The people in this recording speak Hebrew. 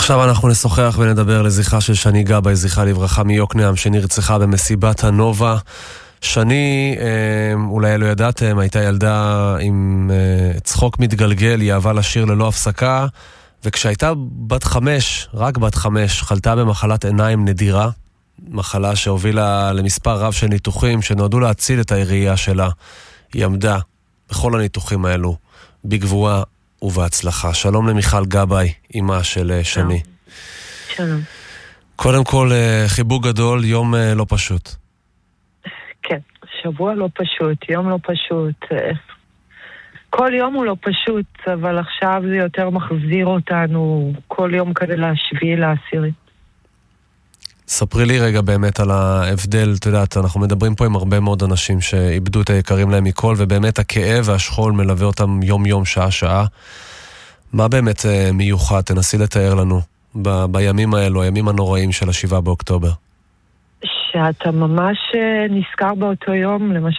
עכשיו אנחנו נשוחח ונדבר לזכרה של שני גבאי, זכרה לברכה, מיוקנעם, שנרצחה במסיבת הנובה. שני, אולי לא ידעתם, הייתה ילדה עם צחוק מתגלגל, היא אהבה לשיר ללא הפסקה, וכשהייתה בת 5, רק בת 5, חלתה במחלת עיניים נדירה, מחלה שהובילה למספר רב של ניתוחים שנועדו להציל את הראייה שלה. היא עמדה בכל הניתוחים האלו בגבורה ובהצלחה. שלום למיכל גבאי, אמא של שני. שלום. קודם כל, חיבוק גדול, יום לא פשוט. כן, שבוע לא פשוט, יום לא פשוט. כל יום הוא לא פשוט, אבל עכשיו זה יותר מחזיר אותנו כל יום כדי להשביעי לעשירי. ספרי לי רגע באמת על ההבדל, את יודעת, אנחנו מדברים פה עם הרבה מאוד אנשים שאיבדו את היקרים להם מכל, ובאמת הכאב והשכול מלווה אותם יום יום, שעה שעה. מה באמת מיוחד? תנסי לתאר לנו בימים האלו, הימים הנוראים של 7 באוקטובר. שאתה ממש נזכר באותו יום, למשל